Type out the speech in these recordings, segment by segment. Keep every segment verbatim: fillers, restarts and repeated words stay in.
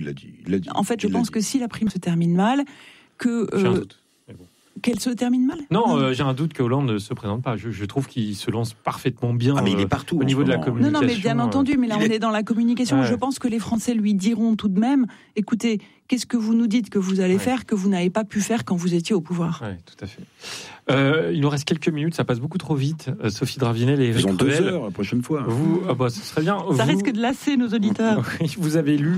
il l'a dit. Il l'a dit. En fait, je il pense que si la prime se termine mal, que... J'ai un Euh, doute. Mais bon. Qu'elle se termine mal ? Non, euh, j'ai un doute que Hollande ne se présente pas. Je, je trouve qu'il se lance parfaitement bien Ah, mais il est euh, partout au en niveau ce de la moment. communication. Non, non, mais bien entendu, mais là, il on est- est dans la communication. Ouais. Je pense que les Français lui diront tout de même, écoutez, qu'est-ce que vous nous dites que vous allez Ouais. faire, que vous n'avez pas pu faire quand vous étiez au pouvoir ? Oui, tout à fait. Euh, il nous reste quelques minutes, ça passe beaucoup trop vite. Euh, Sophie Dravinel et Éric Faisons deux Revel. heures la prochaine fois. Vous, ah bah, ce serait bien. Ça Vous- risque de lasser nos auditeurs. Oui, vous avez lu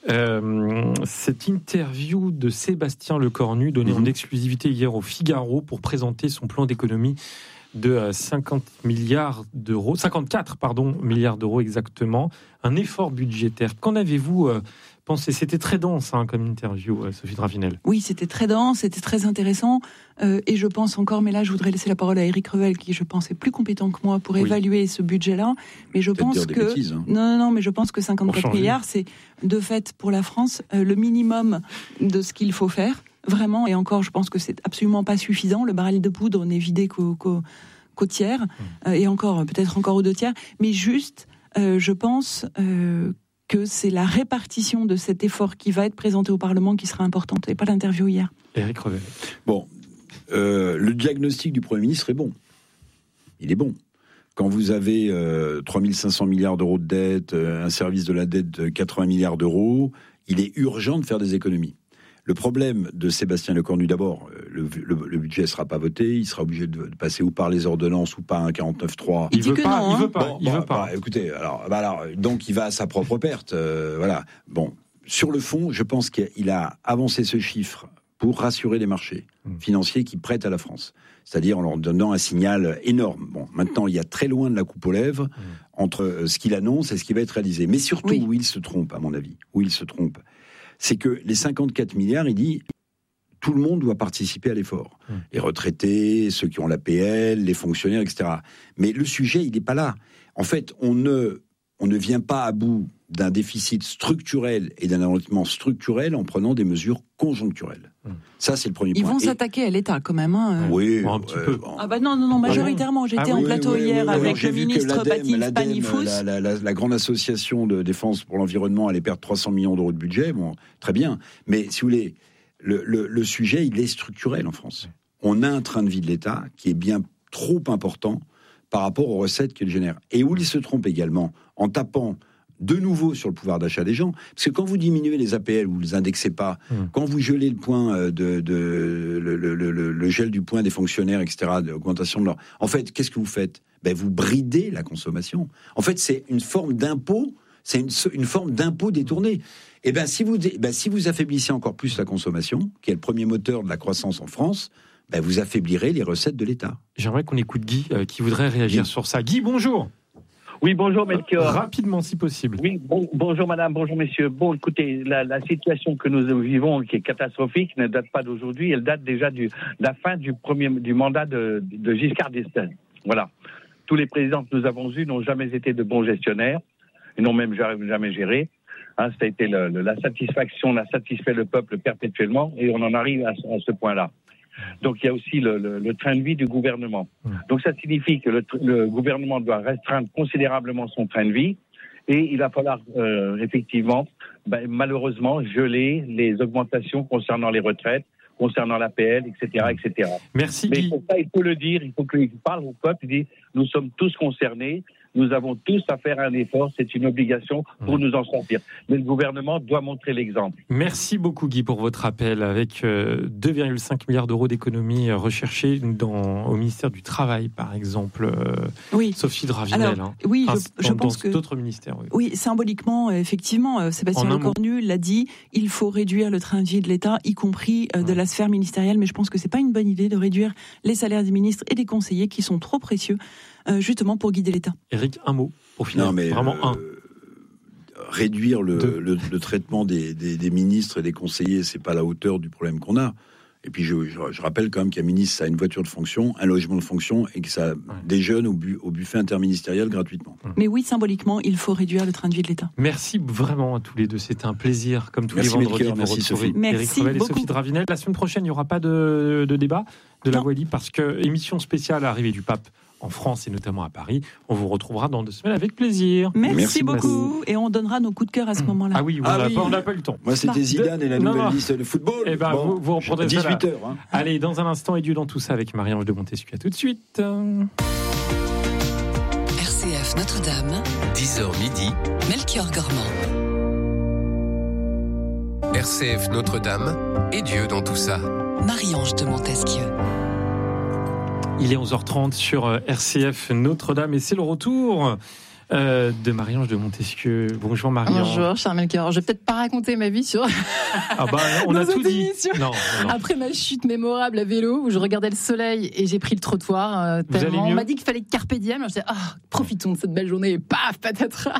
euh, cette interview de Sébastien Lecornu donnée en Mhm. exclusivité hier au Figaro pour présenter son plan d'économie de euh, cinquante milliards d'euros, cinquante-quatre pardon, milliards d'euros exactement, un effort budgétaire. Qu'en avez-vous euh, pensé ? C'était très dense hein, comme interview, euh, Sophie Dravinel. Oui, c'était très dense, c'était très intéressant. Euh, et je pense encore, mais là, je voudrais laisser la parole à Éric Revel, qui, je pense, est plus compétent que moi pour Oui. évaluer ce budget-là. Mais je Peut-être pense dire des que... bêtises, hein. Non, non, non, mais je pense que Pour cinquante-quatre changer. milliards, c'est de fait, pour la France, euh, le minimum de ce qu'il faut faire. Vraiment, et encore, je pense que c'est absolument pas suffisant. Le baril de poudre n'est vidé qu'au, qu'au, qu'au tiers, euh, et encore, peut-être encore aux deux tiers. Mais juste, euh, je pense... Euh, que c'est la répartition de cet effort qui va être présenté au Parlement qui sera importante, et pas l'interview hier. Éric Revel. Bon, euh, le diagnostic du Premier ministre est bon. Il est bon. Quand vous avez euh, trois mille cinq cents milliards d'euros de dette, euh, un service de la dette de quatre-vingts milliards d'euros, il est urgent de faire des économies. Le problème de Sébastien Lecornu, d'abord, le, le, le budget ne sera pas voté, il sera obligé de, de passer ou par les ordonnances ou par un quarante-neuf trois. Il dit veut que pas, non, il hein. veut pas, Bon, il bon, veut pas. bah, écoutez, alors, bah alors, donc il va à sa propre perte. Euh, voilà. Bon, sur le fond, je pense qu'il a avancé ce chiffre pour rassurer les marchés Mmh. financiers qui prêtent à la France. C'est-à-dire en leur donnant un signal énorme. Bon, maintenant, il y a très loin de la coupe aux lèvres mmh. entre euh, ce qu'il annonce et ce qui va être réalisé. Mais surtout, oui. où il se trompe, à mon avis, où il se trompe, c'est que les cinquante-quatre milliards, il dit... Tout le monde doit participer à l'effort. Mmh. Les retraités, ceux qui ont l'A P L, les fonctionnaires, et cetera. Mais le sujet, il n'est pas là. En fait, on ne, on ne vient pas à bout d'un déficit structurel et d'un endettement structurel en prenant des mesures conjoncturelles. Mmh. Ça, c'est le premier Ils point. Ils vont et... s'attaquer à l'État, quand même. Hein. Oui, bon, un petit euh, peu. Bon. Ah bah non, non, non, majoritairement. J'étais ah oui, en plateau oui, oui, hier oui, avec oui. le ministre Baptiste Panifous. La, la, la, la grande association de défense pour l'environnement allait perdre trois cents millions d'euros de budget. Bon, très bien. Mais si vous voulez... Le, le, le sujet, il est structurel en France. On a un train de vie de l'État qui est bien trop important par rapport aux recettes qu'il génère. Et où il se trompe également, en tapant de nouveau sur le pouvoir d'achat des gens, parce que quand vous diminuez les A P L, vous ne les indexez pas, mmh. quand vous gelez le point de, de le, le, le, le gel du point des fonctionnaires, et cetera, de l'augmentation de leur... En fait, qu'est-ce que vous faites ? Ben, vous bridez la consommation. En fait, c'est une forme d'impôt, c'est une, une forme d'impôt détourné. Eh bien, si vous, ben, si vous affaiblissez encore plus la consommation, qui est le premier moteur de la croissance en France, ben, vous affaiblirez les recettes de l'État. J'aimerais qu'on écoute Guy, euh, qui voudrait réagir Guy. sur ça. Guy, bonjour. Oui, bonjour, Melchior. Rapidement, si possible. Oui, bon, bonjour, madame, bonjour, messieurs. Bon, écoutez, la, la situation que nous vivons, qui est catastrophique, ne date pas d'aujourd'hui. Elle date déjà de la fin du, premier, du mandat de, de Giscard d'Estaing. Voilà. Tous les présidents que nous avons eus n'ont jamais été de bons gestionnaires. Ils n'ont même jamais géré. Hein, ça a été le, le, la satisfaction, on a satisfait le peuple perpétuellement et on en arrive à, à ce point-là. Donc il y a aussi le, le, le train de vie du gouvernement. Donc ça signifie que le, le gouvernement doit restreindre considérablement son train de vie et il va falloir euh, effectivement, ben, malheureusement, geler les augmentations concernant les retraites, concernant l'A P L, et cetera, et cetera. Merci Mais Guy. pour ça, il faut le dire, il faut qu'il parle au peuple, il dit, nous sommes tous concernés. Nous avons tous à faire un effort, c'est une obligation pour mmh. nous en sortir. Mais le gouvernement doit montrer l'exemple. Merci beaucoup Guy pour votre appel. Avec euh, deux virgule cinq milliards d'euros d'économies recherchées dans, au ministère du Travail, par exemple. Euh, oui. Sophie Dravinel. Alors, hein. oui, enfin, je, je dans, pense dans que... d'autres ministères. Oui, oui symboliquement, effectivement, Sébastien Lecornu l'a dit, il faut réduire le train de vie de l'État, y compris euh, de ouais. la sphère ministérielle. Mais je pense que c'est pas une bonne idée de réduire les salaires des ministres et des conseillers qui sont trop précieux. Euh, justement pour guider l'État. Éric, un mot au final. Non, mais vraiment euh, un. Réduire le, le, le traitement des, des, des ministres et des conseillers, c'est pas à la hauteur du problème qu'on a. Et puis je, je, je rappelle quand même qu'un ministre, ça a une voiture de fonction, un logement de fonction et que ça ouais. déjeune au, bu, au buffet interministériel gratuitement. Mais oui, symboliquement, il faut réduire le train de vie de l'État. Merci vraiment à tous les deux. C'était un plaisir, comme tous merci les vendredis, de vous merci retrouver. Sophie. Éric Revel et Sophie Dravinel. La semaine prochaine, il n'y aura pas de, de débat de la Wally parce que émission spéciale à l'arrivée du pape en France et notamment à Paris. On vous retrouvera dans deux semaines avec plaisir. Merci, Merci beaucoup. beaucoup. Et on donnera nos coups de cœur à ce moment-là. Ah oui, on Ah n'a oui. pas, on n'a pas eu le temps. Moi, c'était Zidane et la Non, nouvelle non. liste de football. Eh ben, vous- vous reprendrez ça là. dix-huit heures. Hein. Allez, dans un instant, et Dieu dans tout ça avec Marie-Ange de Montesquieu. À tout de suite. R C F Notre-Dame, dix heures midi, Melchior Gormand. R C F Notre-Dame et Dieu dans tout ça. Marie-Ange de Montesquieu. Il est onze heures trente sur R C F Notre-Dame et c'est le retour euh, de Marie-Ange de Montesquieu. Bonjour Marie-Ange. Bonjour, cher Melchior. Je vais peut-être pas raconter ma vie sur. Ah bah, on Dans a tout cette dit. émission. Non, non, non. Après ma chute mémorable à vélo où je regardais le soleil et j'ai pris le trottoir euh, Vous tellement. allez mieux On m'a dit qu'il fallait carpe diem. Alors je disais, ah, profitons de cette belle journée et paf, patatras.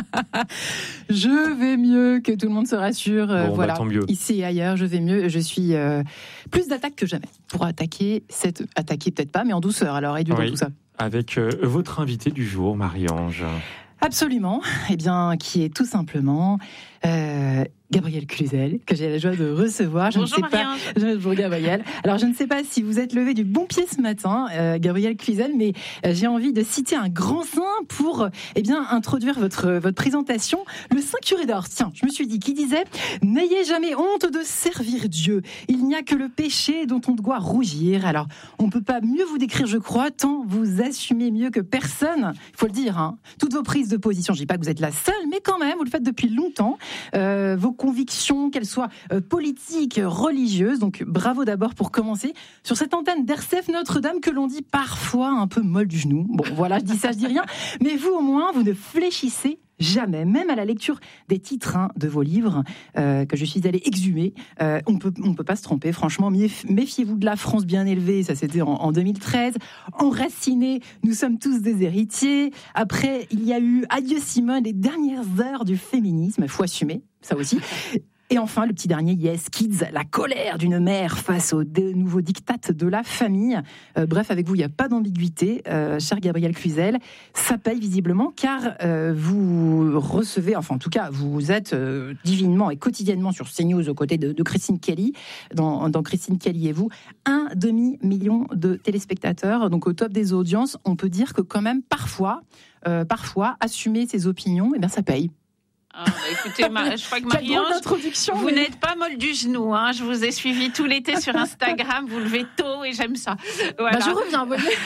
Je vais mieux, que tout le monde se rassure. Euh, Bon, bah, voilà. tant mieux. Ici et ailleurs, je vais mieux. Je suis euh, plus d'attaque que jamais pour attaquer cette attaquer peut-être pas, mais en douceur. Alors, et Dieu Oui. dans tout ça. Avec euh, votre invité du jour, Marie-Ange. Absolument, eh bien, qui est tout simplement euh, Gabriel Cluzel, que j'ai la joie de recevoir. Je Bonjour ne sais pas, Marie-Ange. bonjour Gabriel. Alors, je ne sais pas si vous êtes levé du bon pied ce matin, euh, Gabriel Cluzel, mais euh, j'ai envie de citer un grand saint pour, eh bien, introduire votre votre présentation. Le Saint Curé d'Ars. Tiens, je me suis dit, qui disait « N'ayez jamais honte de servir Dieu. Il n'y a que le péché dont on doit rougir. » Alors, on ne peut pas mieux vous décrire, je crois, tant vous assumez mieux que personne. Il faut le dire, hein. Toutes vos prises de position, je ne dis pas que vous êtes la seule, mais quand même, vous le faites depuis longtemps. Euh, vos convictions, qu'elles soient euh, politiques, religieuses. Donc, bravo d'abord pour commencer sur cette antenne d'R C F Notre-Dame que l'on dit parfois un peu molle du genou. Bon, voilà, je dis ça, je dis rien. Mais vous, au moins, vous ne fléchissez jamais, même à la lecture des titres hein, de vos livres euh, que je suis allée exhumer, euh, on peut, on peut pas se tromper. Franchement, méf- méfiez-vous de la France bien élevée. Ça, c'était en, en deux mille treize. Enracinés, nous sommes tous des héritiers. Après, il y a eu Adieu Simone, les dernières heures du féminisme. Faut assumer, ça aussi. Et enfin, le petit dernier, Yes Kids, la colère d'une mère face aux de nouveaux dictates de la famille. Euh, bref, avec vous, il n'y a pas d'ambiguïté, euh, cher Gabriel Cluzel. Ça paye visiblement, car euh, vous recevez, enfin en tout cas, vous êtes euh, divinement et quotidiennement sur CNews aux côtés de, de Christine Kelly, dans, dans Christine Kelly et vous, un demi-million de téléspectateurs, donc au top des audiences. On peut dire que quand même, parfois, euh, parfois, assumer ses opinions, eh bien, ça paye. Ah, bah, écoutez, ma- je crois que Quelle drôle Marie-Ange, d'introduction, vous mais- n'êtes pas molle du genou. Hein. Je vous ai suivi tout l'été sur Instagram. Vous levez tôt et j'aime ça. Voilà. Bah, je reviens, vous voyez.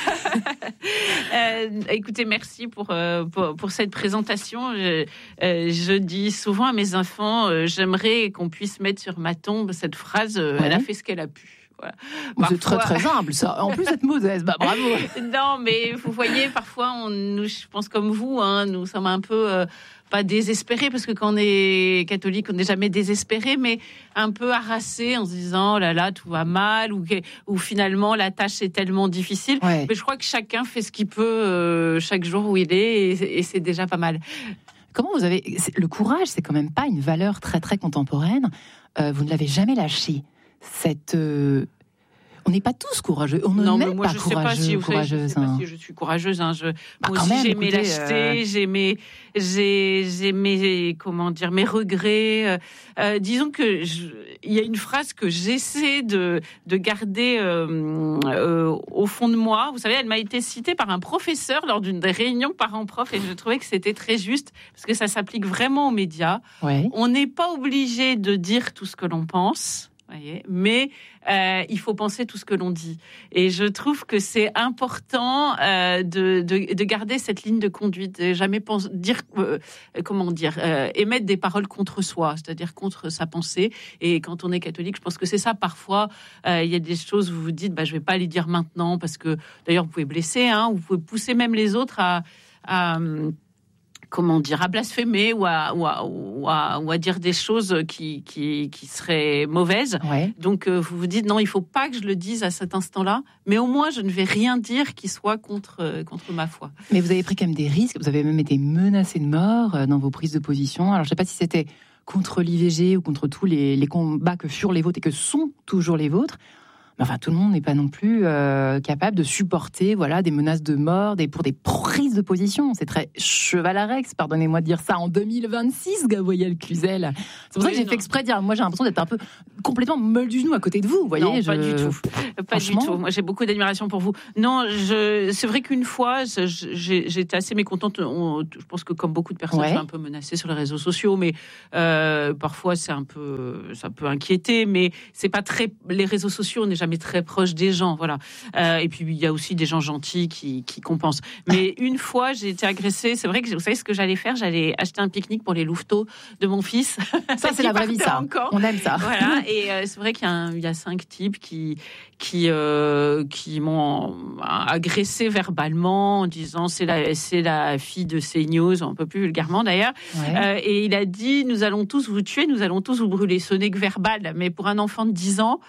Euh, écoutez, merci pour, euh, pour, pour cette présentation. Je, euh, je dis souvent à mes enfants, euh, j'aimerais qu'on puisse mettre sur ma tombe cette phrase, euh, Ouais. elle a fait ce qu'elle a pu. Voilà. Vous êtes très Parfois- très humble, ça. En plus, être modeste, bah bravo. Non, mais vous voyez, parfois, on, nous, je pense comme vous, hein, nous sommes un peu, euh, pas désespérés, parce que quand on est catholique, on n'est jamais désespéré, mais un peu harassé en se disant, oh là là, tout va mal, ou, que- ou finalement, la tâche est tellement difficile. Ouais. Mais je crois que chacun fait ce qu'il peut euh, chaque jour où il est, et, et c'est déjà pas mal. Comment vous avez c'est- le courage, c'est quand même pas une valeur très très contemporaine. Euh, vous ne l'avez jamais lâché. Cette euh, on n'est pas tous courageux. On Non, ne mais n'est moi, pas je sais pas courageux, si, vous savez, je courageuse. sais pas hein. si je suis courageuse. Hein. Je, Bah, moi quand aussi, même, j'ai mes écoutez, lâchetés, euh, j'ai mes, j'ai, j'ai mes, comment dire, mes regrets. Euh, euh, disons que je- il y a une phrase que j'essaie de, de garder euh, euh, au fond de moi. Vous savez, elle m'a été citée par un professeur lors d'une des réunions parents-prof, et je trouvais que c'était très juste parce que ça s'applique vraiment aux médias. Ouais. On n'est pas obligé de dire tout ce que l'on pense. Voyez, mais euh, il faut penser tout ce que l'on dit. Et je trouve que c'est important euh, de, de, de garder cette ligne de conduite, de jamais pense, dire, euh, comment dire, euh, émettre des paroles contre soi, c'est-à-dire contre sa pensée. Et quand on est catholique, je pense que c'est ça. Parfois, euh, il y a des choses où vous vous dites, bah, je vais pas les dire maintenant, parce que d'ailleurs, vous pouvez blesser, hein, vous pouvez pousser même les autres à... à comment dire, à blasphémer ou à, ou à, ou à, ou à dire des choses qui, qui, qui seraient mauvaises. Ouais. Donc, euh, vous vous dites, non, il ne faut pas que je le dise à cet instant-là, mais au moins, je ne vais rien dire qui soit contre, euh, contre ma foi. Mais vous avez pris quand même des risques. Vous avez même été menacé de mort euh, dans vos prises de position. Alors, je ne sais pas si c'était contre l'I V G ou contre tous les, les combats que furent les vôtres et que sont toujours les vôtres. Mais enfin, tout le monde n'est pas non plus euh, capable de supporter, voilà, des menaces de mort, des pour des prises de position. C'est très chevaleresque, pardonnez-moi de dire ça, en deux mille vingt-six, Gabrielle Cluzel. C'est pour oui, ça que j'ai non. fait exprès de dire. Moi, j'ai l'impression d'être un peu complètement molle du genou à côté de vous. Vous voyez, non, je... pas du tout, pas du tout. Moi, j'ai beaucoup d'admiration pour vous. Non, je... c'est vrai qu'une fois, j'ai... j'étais assez mécontente. On... Je pense que comme beaucoup de personnes, ouais. je suis un peu menacée sur les réseaux sociaux, mais euh, parfois c'est un peu, ça peut inquiéter. Mais c'est pas très. Les réseaux sociaux, on n'est jamais très proche des gens, voilà. Euh, et puis il y a aussi des gens gentils qui, qui compensent. Mais une fois, j'ai été agressée. C'est vrai que vous savez ce que j'allais faire, j'allais acheter un pique-nique pour les louveteaux de mon fils. Ça c'est la vraie vie, ça. Encore. On aime ça. Voilà. Et euh, c'est vrai qu'il y a, un, il y a cinq types qui qui euh, qui m'ont agressé verbalement en disant c'est la c'est la fille de CNews, un peu plus vulgairement d'ailleurs. Ouais. Euh, et il a dit nous allons tous vous tuer, nous allons tous vous brûler. Ce n'est que verbal, mais pour un enfant de dix ans.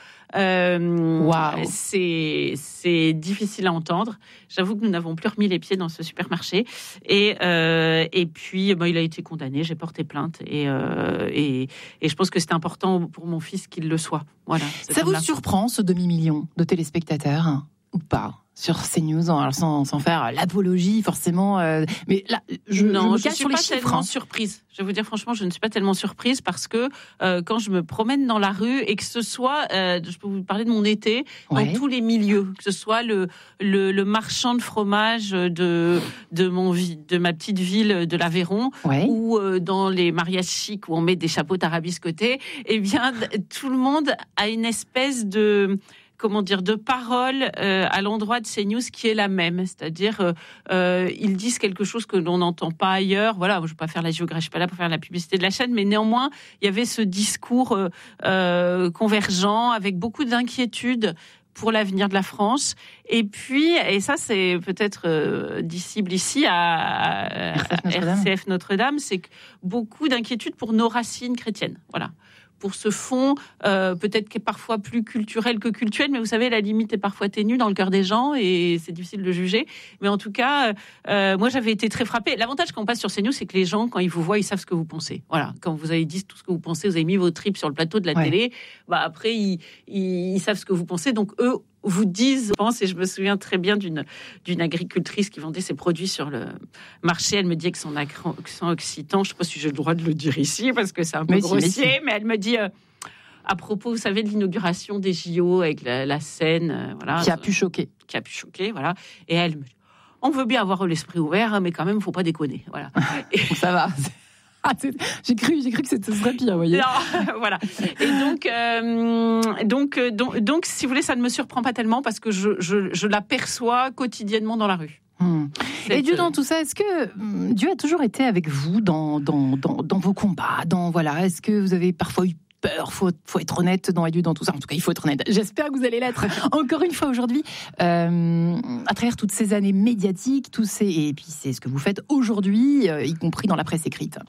Euh, wow. c'est, c'est difficile à entendre. J'avoue que nous n'avons plus remis les pieds dans ce supermarché. Et, euh, et puis, bah, il a été condamné. J'ai porté plainte. Et, euh, et, et je pense que c'est important pour mon fils qu'il le soit. Voilà. Ça vous surprend, ce demi-million de téléspectateurs, ou pas ? Sur CNews, alors sans, sans faire l'apologie forcément, euh, mais là, je, non, je me casse suis sur les pas chiffres. Tellement hein. surprise. Je vais vous dire franchement, je ne suis pas tellement surprise parce que euh, quand je me promène dans la rue et que ce soit, euh, je peux vous parler de mon été, ouais. dans tous les milieux, que ce soit le le, le marchand de fromage de de mon de ma petite ville de l'Aveyron, ouais. ou euh, dans les mariages chics où on met des chapeaux tarabiscotés, eh bien tout le monde a une espèce de comment dire, de parole euh, à l'endroit de CNews qui est la même. C'est-à-dire, euh, euh, ils disent quelque chose que l'on n'entend pas ailleurs. Voilà, je ne vais pas faire la géographie, je suis pas là pour faire la publicité de la chaîne, mais néanmoins, il y avait ce discours euh, euh, convergent avec beaucoup d'inquiétude pour l'avenir de la France. Et puis, et ça, c'est peut-être euh, disciple ici à, à R C F Notre-Dame. R C F Notre-Dame, c'est que beaucoup d'inquiétude pour nos racines chrétiennes. Voilà. Pour ce fond, euh, peut-être qui est parfois plus culturel que cultuel, mais vous savez, la limite est parfois ténue dans le cœur des gens et c'est difficile de juger. Mais en tout cas, euh, moi, j'avais été très frappée. L'avantage quand on passe sur CNews, c'est que les gens, quand ils vous voient, ils savent ce que vous pensez. Voilà, quand vous avez dit tout ce que vous pensez, vous avez mis vos tripes sur le plateau de la ouais. télé, bah après, ils, ils, ils savent ce que vous pensez. Donc, eux vous disent, je pense, et je me souviens très bien d'une, d'une agricultrice qui vendait ses produits sur le marché. Elle me dit que son accent occitan, je ne sais pas si j'ai le droit de le dire ici, parce que c'est un peu mais grossier, si, mais, si. mais elle me dit, euh, à propos, vous savez, de l'inauguration des J O avec la, la scène, euh, voilà, qui a pu choquer. Qui a pu choquer, voilà. Et elle me dit, on veut bien avoir l'esprit ouvert, mais quand même, il ne faut pas déconner. Voilà. Et ça va. Ah, j'ai cru, j'ai cru que ce serait pire, vous voyez. Non, voilà. Et donc, euh, donc, donc, donc, si vous voulez, ça ne me surprend pas tellement parce que je, je, je l'aperçois quotidiennement dans la rue. Hum. Et Dieu dans tout ça, est-ce que hum, Dieu a toujours été avec vous dans, dans, dans, dans vos combats, dans voilà, est-ce que vous avez parfois eu peur, faut, faut être honnête dans Dieu dans tout ça. En tout cas, il faut être honnête. J'espère que vous allez l'être encore une fois aujourd'hui, euh, à travers toutes ces années médiatiques, tous ces et puis c'est ce que vous faites aujourd'hui, euh, y compris dans la presse écrite.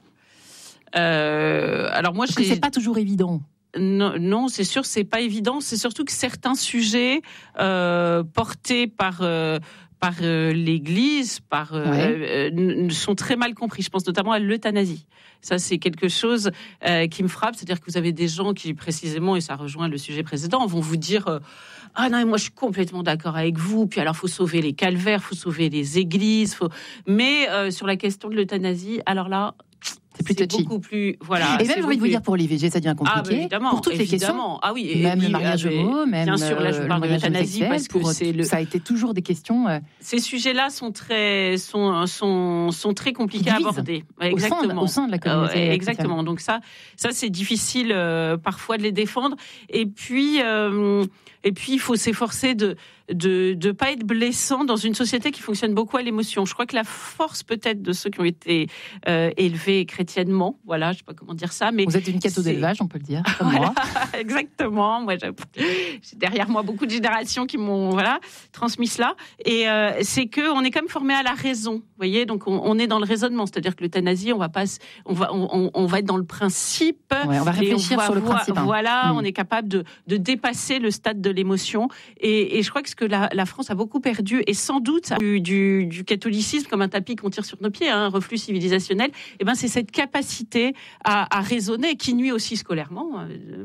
Euh, alors moi, Parce que c'est pas toujours évident. Non, non, c'est sûr, c'est pas évident. C'est surtout que certains sujets euh, portés par euh, par euh, l'Église, par euh, ouais. euh, sont très mal compris. Je pense notamment à l'euthanasie. Ça, c'est quelque chose euh, qui me frappe. C'est-à-dire que vous avez des gens qui, précisément, et ça rejoint le sujet précédent, vont vous dire euh, ah non, moi je suis complètement d'accord avec vous. Puis alors, faut sauver les calvaires, faut sauver les églises. Faut... Mais euh, sur la question de l'euthanasie, alors là. C'est plus touchy. Beaucoup plus, voilà. Et même, j'ai envie de vous dire, pour l'I V G, ça devient compliqué. Ah, bah évidemment, pour toutes évidemment. les questions. Ah oui, et même et le mariage homo, même bien sûr, là, je parle de l'euthanasie parce que c'est le... ça a été toujours des questions. Euh... Ces sujets-là sont très, sont, sont, sont très compliqués à aborder. Exactement. Au sein de la communauté. Euh, exactement. Donc ça, ça, c'est difficile euh, parfois de les défendre. Et puis, euh, et puis, il faut s'efforcer de de de pas être blessant dans une société qui fonctionne beaucoup à l'émotion. Je crois que la force peut-être de ceux qui ont été euh, élevés chrétiennement, voilà, je sais pas comment dire ça, mais vous êtes une catho d'élevage, on peut le dire, comme voilà, moi. Exactement. Moi, j'ai, j'ai derrière moi beaucoup de générations qui m'ont voilà transmis cela. Et euh, c'est que on est quand même formé à la raison, vous voyez. Donc on, on est dans le raisonnement, c'est-à-dire que l'euthanasie, on va pas, on va, on, on va être dans le principe. Ouais, on va réfléchir on va sur le voir, principe. Hein. Voilà, mmh. on est capable de de dépasser le stade de l'émotion. Et, et je crois que ce que la, la France a beaucoup perdu, et sans doute du, du, du catholicisme comme un tapis qu'on tire sur nos pieds, hein, un reflux civilisationnel, et ben c'est cette capacité à, à raisonner qui nuit aussi scolairement, de mon point de vue,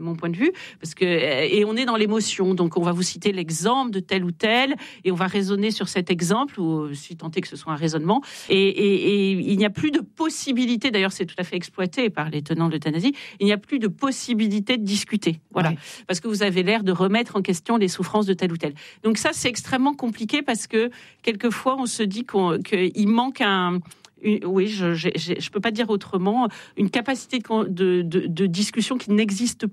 vu, parce que et on est dans l'émotion, donc on va vous citer l'exemple de tel ou tel, et on va raisonner sur cet exemple, ou si tant est que ce soit un raisonnement, et, et, et il n'y a plus de possibilité, d'ailleurs c'est tout à fait exploité par les tenants de l'euthanasie, il n'y a plus de possibilité de discuter, voilà, ouais. Parce que vous avez l'air de remettre en question les souffrances de tel ou tel. Donc ça c'est extrêmement compliqué, parce que quelquefois on se dit qu'on, qu'il manque un... Une, oui, je ne peux pas dire autrement, une capacité de, de, de discussion qui n'existe